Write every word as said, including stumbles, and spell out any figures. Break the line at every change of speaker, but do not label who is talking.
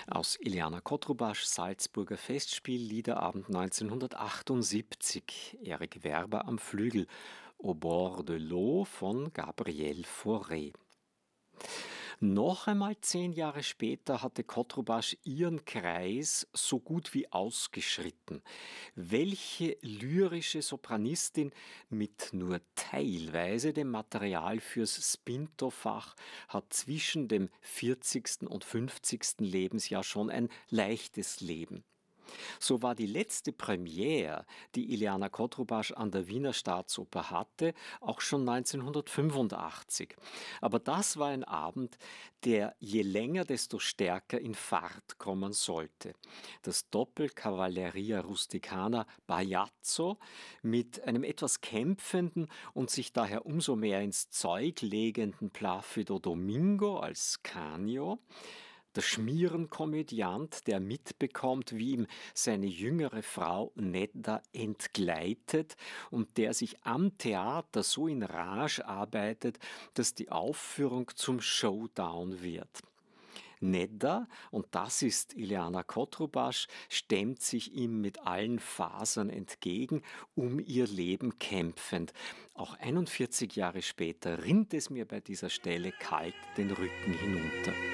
Aus Ileana Kotrubaszs Salzburger Festspiel Liederabend neunzehnhundertachtundsiebzig. Erik Werber am Flügel. Au bord de l'eau von Gabriel Fauré. Noch einmal zehn Jahre später hatte Kotrubaszk ihren Kreis so gut wie ausgeschritten. Welche lyrische Sopranistin mit nur teilweise dem Material fürs Spinto-Fach hat zwischen dem vierzigsten und fünfzigsten Lebensjahr schon ein leichtes Leben? So war die letzte Premiere, die Ileana Kotrubaszk an der Wiener Staatsoper hatte, auch schon neunzehnhundertfünfundachtzig. Aber das war ein Abend, der je länger, desto stärker in Fahrt kommen sollte. Das Doppel Cavalleria Rusticana Bajazzo mit einem etwas kämpfenden und sich daher umso mehr ins Zeug legenden Placido Domingo als Canio, der Schmierenkomödiant, der mitbekommt, wie ihm seine jüngere Frau Nedda entgleitet und der sich am Theater so in Rage arbeitet, dass die Aufführung zum Showdown wird. Nedda, und das ist Ileana Kotrubaszk, stemmt sich ihm mit allen Fasern entgegen, um ihr Leben kämpfend. Auch einundvierzig Jahre später rinnt es mir bei dieser Stelle kalt den Rücken hinunter.